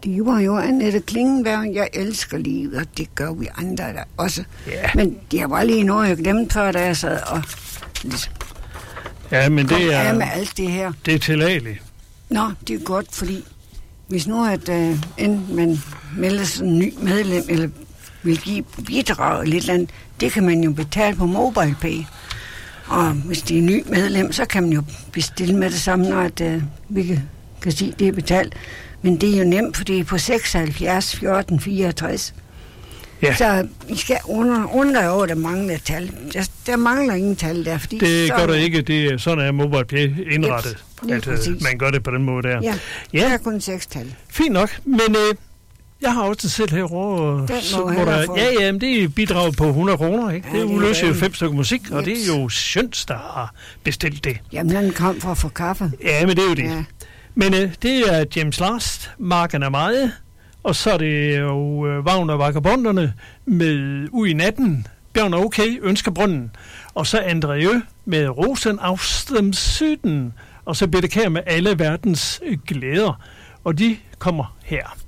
Det var jo Annette Klingenberg. Jeg elsker livet, og det gør vi andre der også. Ja. Men det var lige noget, jeg glemte før, da jeg sad og ligesom Ja, men det er... med alt det her. Det er tilladeligt. Nå, det er godt, fordi hvis nu at enten man melder sig en ny medlem, eller vil give bidrag eller et eller andet, det kan man jo betale på MobilePay. Og hvis det er en ny medlem, så kan man jo bestille med det samme, når at, vi kan sige, at det er betalt. Men det er jo nemt, for det er på 76 14 64. Ja. Så I skal undre over, at der mangler tal. Der mangler ingen tal der. Fordi Det gør der ikke. Det er, sådan er MobilePay indrettet. Yep, at man gør det på den måde der. Ja, der er kun 6 tal. Fint nok. Men jeg har også selv herovre. Ja, det er bidrag på 100 kroner. Ikke? Ja, det udløser jo 5 stykker musik, og Yep. det er jo Sjøns, der har bestilt det. Jamen, han kom for at få kaffe. Ja, men det er jo det. Ja. Men det er James Last, Marken er meget, og så er det jo Vagn og Vagabonderne med Ud i natten, Bjørn er okay, Ønskebrønden, og så André med Rosen aus dem Süden, og så Bette Kjær med Alle verdens glæder, og de kommer her.